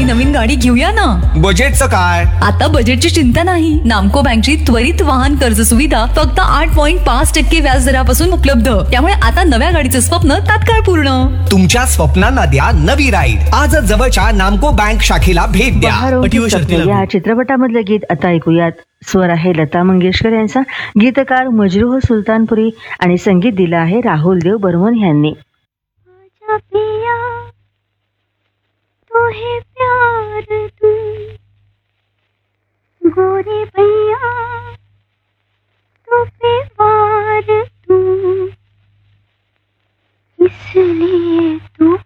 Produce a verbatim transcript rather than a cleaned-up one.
नवीन गाडी घेऊया ना. बजेटचं काय? आता बजेटची चिंता नाही. नामको बँकची त्वरित वाहन कर्ज सुविधा फक्त आठ पॉईंट पाच टक्के व्याज दरापासून उपलब्ध. त्यामुळे आता नव्या गाडीचं स्वप्न तात्काळ पूर्ण. तुमच्या स्वप्नांना द्या नवी राईड. आजच जवळच्या नामको बँक शाखेला भेट द्या. अटी व शर्ती लागू. या चित्रपटामधलं गीत आता ऐकूयात. स्वर आहे लता मंगेशकर यांचा, गीतकार मजरूह सुलतानपुरी आणि संगीत दिलं आहे राहुल देव बर्मन यांनी. तो है प्यार तू गोरे भैया तो पे वार तू इसलिए तू